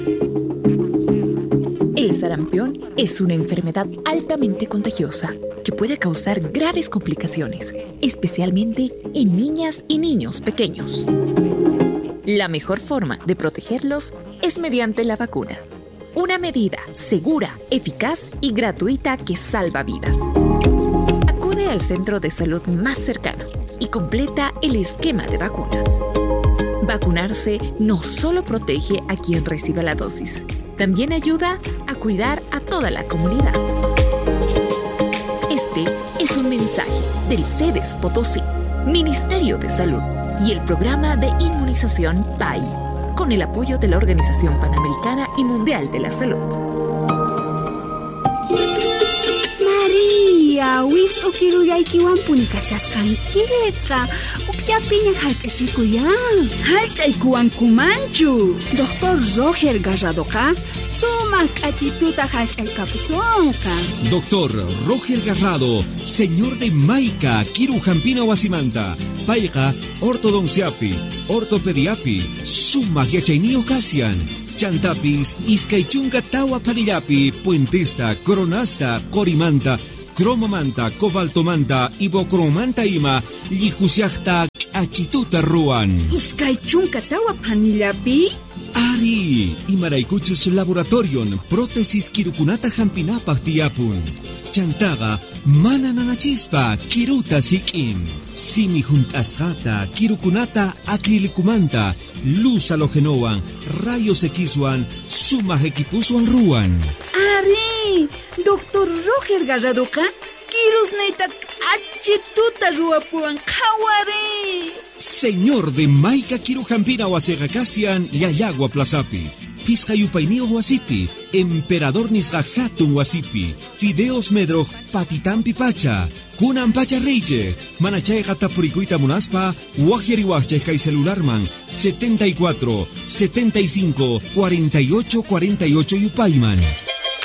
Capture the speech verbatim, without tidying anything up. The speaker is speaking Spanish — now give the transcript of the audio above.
El sarampión es una enfermedad altamente contagiosa que puede causar graves complicaciones, especialmente en niñas y niños pequeños. La mejor forma de protegerlos es mediante la vacuna, una medida segura, eficaz y gratuita que salva vidas. Acude al centro de salud más cercano y completa el esquema de vacunas. Vacunarse no solo protege a quien reciba la dosis, también ayuda a cuidar a toda la comunidad. Este es un mensaje del CEDES Potosí, Ministerio de Salud y el Programa de Inmunización P A I, con el apoyo de la Organización Panamericana y Mundial de la Salud. María, wisto kiruyaykiwan punikashasqankita. Ukllapiña hallch'achikuya. Hallch'aykuwankumanchu. Doctor Roger Garradoqa sumaq k'achituta hallch'aykapusunqa. Doctor Roger Garrado, señor de Maica, Kirujampina Wasimanta. Paiqa, ortodonciapi, ortopediapi, sumaq yachayniyuq kasyan. Chantapis, iskaychunka tawa palillapi, puentesta, coronasta, corimanta, cromamanta, cobaltomanta, ibocromanta ima, llijusllaqta achituta ruan. Iskaychunka tawa panillapi? Ari, imaraykuchus laboratorion, prótesis kirukunata hampinapaq tiyapun. Chantaqa, mana nanachispa, kiruta sikin. Simi juntasqata, kirukunata acrilikumanta, luz halogenowan, rayos Xwan, sumaq equipuswan ruan. Ari, doctor Roger Garradoqa, kirusneyta achituta ruwapuwan qhawari. Señor de Maica Kirujampina Wasega Kasian, Yayagua Plazapi. Piscayupainio Wasipi, Emperador Nisga Hatun Wasipi, Fideos Medroj Patitampi Pacha, Kunan Pacha Reiche, Manachay Gatapuricuita Munaspa, Wajeri Wajche Celularman, setenta y cuatro, setenta y cinco, cuarenta y ocho, cuarenta y ocho Yupayman.